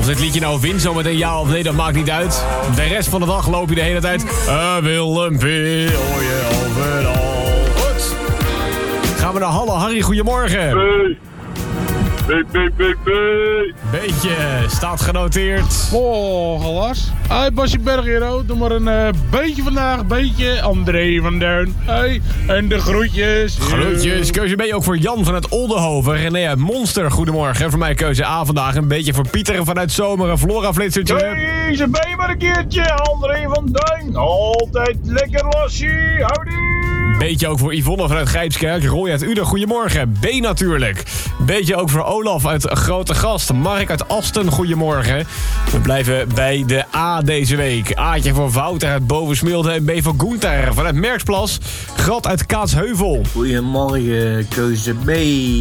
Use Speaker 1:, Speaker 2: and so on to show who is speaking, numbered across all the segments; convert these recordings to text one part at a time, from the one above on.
Speaker 1: dit liedje nou wint zometeen ja of nee, dat maakt niet uit. De rest van de dag loop je de hele tijd... Willempie, hoor je overal. Goed. Gaan we naar Halle. Harry, goedemorgen. Beetje, staat genoteerd.
Speaker 2: Oh, gelas. Hey, Basje Berghero, doe maar een beetje vandaag, beetje André van Duin. Hey, en de groetjes.
Speaker 1: Groetjes. Keuze B ook voor Jan vanuit Oldenhoven. René uit Monster, goedemorgen. Voor mij keuze A vandaag. Een beetje voor Pieter vanuit Zomeren. Flora Flitsertje.
Speaker 3: Deze B maar een keertje, André van Duin. Altijd lekker lassie, houdoe.
Speaker 1: Beetje ook voor Yvonne vanuit Grijpskerk. Roy uit Uden, goedemorgen. B natuurlijk. Beetje ook voor Olaf uit Grote Gast. Mark uit Asten, goedemorgen. We blijven bij de A deze week. A'tje voor Wouter uit Bovensmilde en B voor Gunther vanuit Merksplas. Grat uit Kaatsheuvel.
Speaker 4: Goedemorgen, keuze B.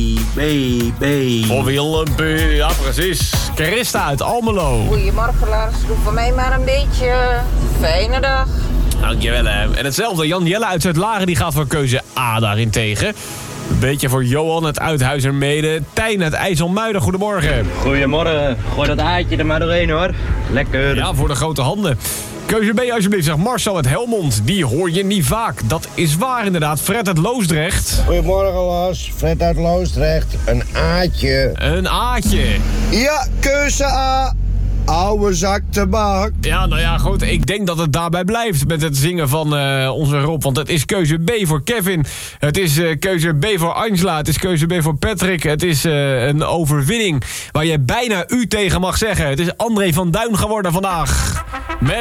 Speaker 1: Voor Willempie, ja precies. Christa uit Almelo.
Speaker 5: Goedemorgen Lars, doe voor mij maar een beetje fijne dag.
Speaker 1: Dankjewel hè. En hetzelfde, Jan Jelle uit Zuid-Laren die gaat voor keuze A daarentegen. Een beetje voor Johan uit Uithuizermede. Tijn uit IJsselmuiden, goedemorgen.
Speaker 4: Goedemorgen, gooi dat aardje er maar doorheen hoor. Lekker.
Speaker 1: Ja, voor de grote handen. Keuze B alsjeblieft, zegt Marcel uit Helmond. Die hoor je niet vaak. Dat is waar inderdaad. Fred uit Loosdrecht.
Speaker 6: Goedemorgen Lars, Fred uit Loosdrecht. Een A'tje.
Speaker 1: Een A'tje.
Speaker 6: Ja, keuze A. Oude zak tabak.
Speaker 1: Ja, nou ja, goed. Ik denk dat het daarbij blijft met het zingen van onze Rob. Want het is keuze B voor Kevin. Het is keuze B voor Angela. Het is keuze B voor Patrick. Het is een overwinning waar je bijna u tegen mag zeggen. Het is André van Duin geworden vandaag. Met